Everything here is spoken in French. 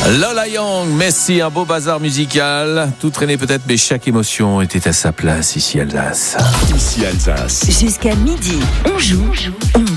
Lola Young, Messi, un beau bazar musical. Tout traîné peut-être, mais chaque émotion était à sa place ici Alsace. Ici Alsace. Jusqu'à midi, on joue